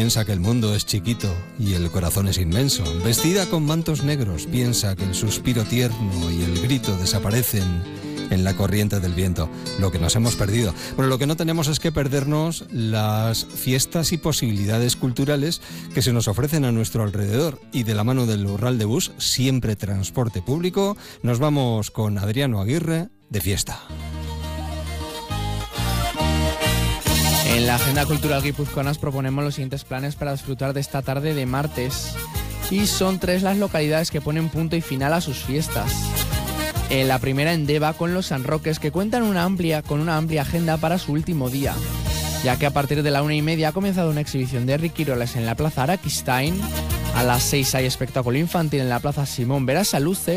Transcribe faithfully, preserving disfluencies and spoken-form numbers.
piensa que el mundo es chiquito y el corazón es inmenso. Vestida con mantos negros, piensa que el suspiro tierno y el grito desaparecen en la corriente del viento. Lo que nos hemos perdido. Bueno, lo que no tenemos es que perdernos las fiestas y posibilidades culturales que se nos ofrecen a nuestro alrededor. Y de la mano del Urral de Bus, siempre transporte público, nos vamos con Adriano Aguirre de fiesta. En la Agenda Cultural Guipuzcoana os proponemos los siguientes planes para disfrutar de esta tarde de martes. Y son tres las localidades que ponen punto y final a sus fiestas. En la primera en Deva con los San Roques, que cuentan una amplia, con una amplia agenda para su último día, ya que a partir de la una y media ha comenzado una exhibición de Riquiroles en la Plaza Araquistain, a las seis hay espectáculo infantil en la Plaza Simón Berasaluce,